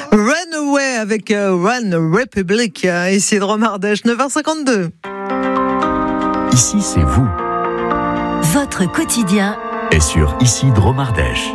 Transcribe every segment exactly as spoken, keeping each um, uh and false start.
Runaway avec euh, Run Republic, euh, ici de Romardèche, neuf heures cinquante-deux. Ici, c'est vous. Votre quotidien Et sur Ici de Romardèche.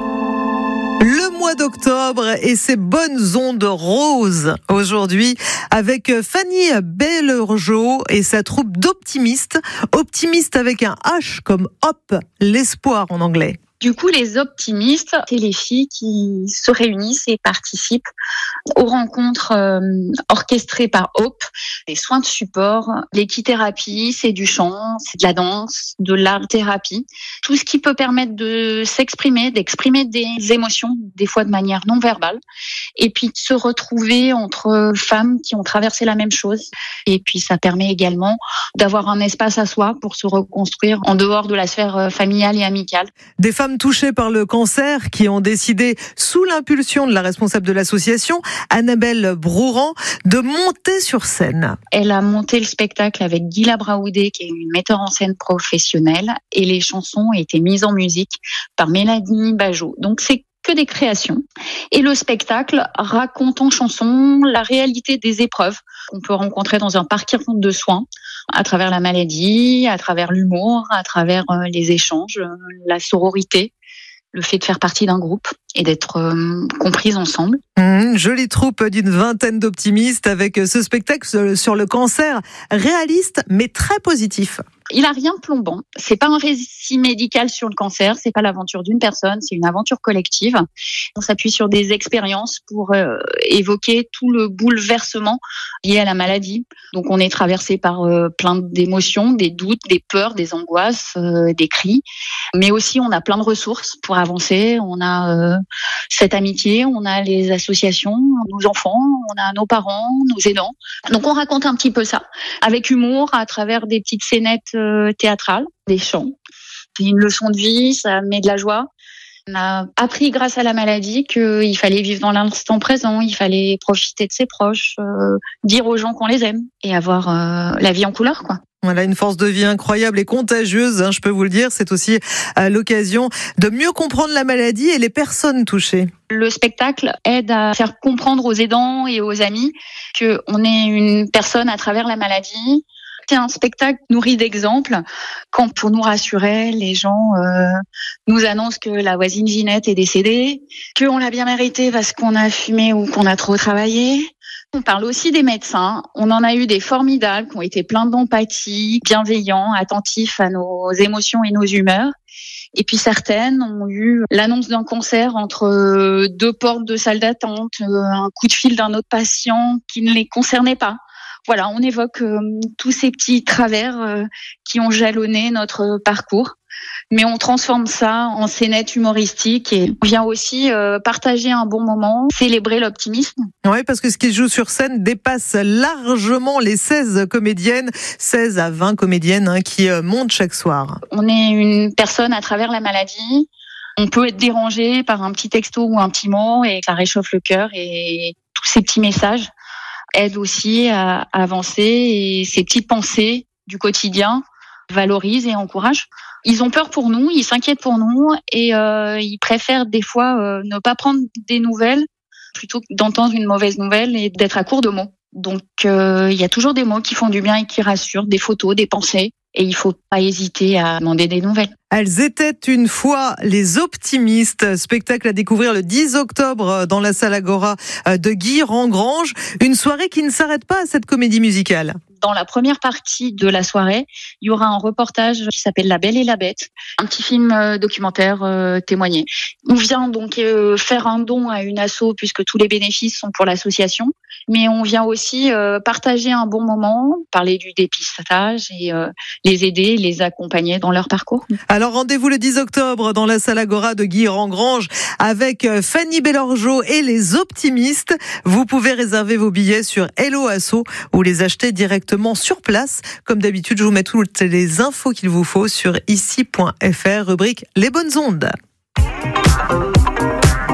Le mois d'octobre et ses bonnes ondes roses aujourd'hui avec Fanny Bellergeau et sa troupe d'optimistes. Optimistes avec un H comme Hop, l'espoir en anglais. Du coup, les optimistes, c'est les filles qui se réunissent et participent aux rencontres euh, orchestrées par Hope, des soins de support, l'équithérapie, c'est du chant, c'est de la danse, de l'art-thérapie, tout ce qui peut permettre de s'exprimer, d'exprimer des émotions, des fois de manière non verbale, et puis de se retrouver entre femmes qui ont traversé la même chose. Et puis ça permet également d'avoir un espace à soi pour se reconstruire en dehors de la sphère familiale et amicale. Des femmes touchées par le cancer qui ont décidé, sous l'impulsion de la responsable de l'association, Annabelle Brouran, de monter sur scène. Elle a monté le spectacle avec Guilla Braoudé, qui est une metteur en scène professionnelle, et les chansons ont été mises en musique par Mélanie Bajot. Donc c'est que des créations. Et le spectacle raconte en chanson la réalité des épreuves qu'on peut rencontrer dans un parcours de soins, à travers la maladie, à travers l'humour, à travers les échanges, la sororité, le fait de faire partie d'un groupe et d'être euh, comprises ensemble. Mmh, jolie troupe d'une vingtaine d'optimistes avec ce spectacle sur le cancer, réaliste mais très positif. Il a rien de plombant. C'est pas un récit médical sur le cancer, c'est pas l'aventure d'une personne, c'est une aventure collective. On s'appuie sur des expériences pour euh, évoquer tout le bouleversement lié à la maladie. Donc on est traversé par euh, plein d'émotions, des doutes, des peurs, des angoisses, euh, des cris, mais aussi on a plein de ressources pour avancer. On a euh, cette amitié, on a les associations, nos enfants, on a nos parents, nos aidants. Donc on raconte un petit peu ça avec humour à travers des petites scénettes théâtrales, des chants. C'est une leçon de vie, ça met de la joie. On a appris grâce à la maladie qu'il fallait vivre dans l'instant présent, il fallait profiter de ses proches, euh, dire aux gens qu'on les aime et avoir euh, la vie en couleur, quoi. Voilà, une force de vie incroyable et contagieuse, hein, je peux vous le dire. C'est aussi euh, l'occasion de mieux comprendre la maladie et les personnes touchées. Le spectacle aide à faire comprendre aux aidants et aux amis qu'on est une personne à travers la maladie. C'est un spectacle nourri d'exemples. Quand, pour nous rassurer, les gens euh, nous annoncent que la voisine Ginette est décédée, qu'on l'a bien mérité parce qu'on a fumé ou qu'on a trop travaillé. On parle aussi des médecins. On en a eu des formidables qui ont été pleins d'empathie, bienveillants, attentifs à nos émotions et nos humeurs. Et puis certaines ont eu l'annonce d'un cancer entre deux portes de salle d'attente, un coup de fil d'un autre patient qui ne les concernait pas. Voilà, on évoque euh, tous ces petits travers euh, qui ont jalonné notre parcours, mais on transforme ça en scénette humoristique et on vient aussi euh, partager un bon moment, célébrer l'optimisme. Oui, parce que ce qui se joue sur scène dépasse largement les seize comédiennes, seize à vingt comédiennes hein, qui euh, montent chaque soir. On est une personne à travers la maladie, on peut être dérangé par un petit texto ou un petit mot et ça réchauffe le cœur et tous ces petits messages aide aussi à avancer et ces petites pensées du quotidien valorisent et encouragent. Ils ont peur pour nous, ils s'inquiètent pour nous et euh, ils préfèrent des fois euh, ne pas prendre des nouvelles plutôt que d'entendre une mauvaise nouvelle et d'être à court de mots. Donc euh, il y a toujours des mots qui font du bien et qui rassurent, des photos, des pensées et il faut pas hésiter à demander des nouvelles. Elles étaient une fois les optimistes. Spectacle à découvrir le dix octobre dans la salle Agora de Guy Rengrange. Une soirée qui ne s'arrête pas à cette comédie musicale. Dans la première partie de la soirée, il y aura un reportage qui s'appelle La Belle et la Bête, un petit film documentaire euh, témoigné. On vient donc euh, faire un don à une asso puisque tous les bénéfices sont pour l'association, mais on vient aussi euh, partager un bon moment, parler du dépistage et euh, les aider, les accompagner dans leur parcours. Alors rendez-vous le dix octobre dans la salle Agora de Guy Rengrange avec Fanny Bellergeau et les optimistes. Vous pouvez réserver vos billets sur Hello Asso ou les acheter directement sur place. Comme d'habitude, je vous mets toutes les infos qu'il vous faut sur ici point f r, rubrique Les Bonnes Ondes. Et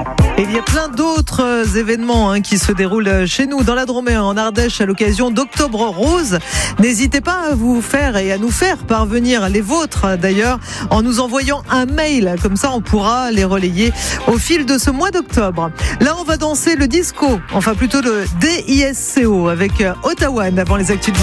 Il y a plein d'autres événements hein, qui se déroulent chez nous, dans la Drôme et en Ardèche, à l'occasion d'Octobre Rose. N'hésitez pas à vous faire et à nous faire parvenir les vôtres, d'ailleurs, en nous envoyant un mail. Comme ça, on pourra les relayer au fil de ce mois d'octobre. Là, on va danser le disco, enfin plutôt le D I S C O avec Ottawa avant les actus.